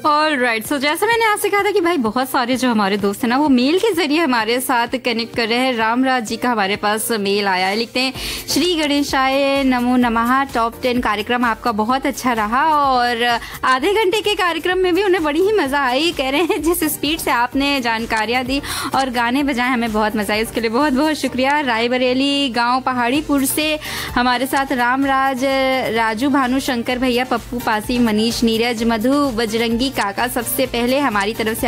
Alright, सो जैसे मैंने आपसे कहा था कि भाई बहुत सारे जो हमारे दोस्त हैं ना वो मेल के जरिए हमारे साथ कनेक्ट कर रहे हैं। रामराज जी का हमारे पास मेल आया है, लिखते हैं श्री गणेशाय नमो नमः। टॉप 10 कार्यक्रम आपका बहुत अच्छा रहा और आधे घंटे के कार्यक्रम में भी उन्हें बड़ी ही मजा आई। कह रहे हैं जिस स्पीड से आपने जानकारियां दी और गाने बजाए हमें बहुत मजा आई, उसके लिए बहुत बहुत शुक्रिया। रायबरेली गाँव पहाड़ीपुर से हमारे साथ रामराज, राजू, भानु शंकर भैया, पप्पू पासी, मनीष, नीरज, मधु, बजरंगी काका, सबसे पहले हमारी तरफ से